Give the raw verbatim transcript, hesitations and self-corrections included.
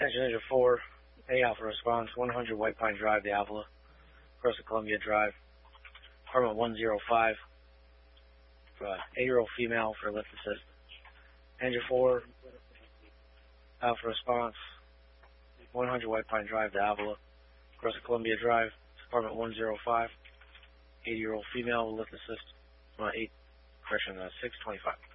Attention Engine four, A Alpha response, one hundred White Pine Drive, the Avila, across the Columbia Drive, apartment one oh five, uh, eight-year-old female for lift assist. Engine four, Alpha response, one hundred White Pine Drive, the Avila, across the Columbia Drive, apartment one oh five, eighty-year-old female with lift assist, uh, eight, correction, uh, six twenty-five.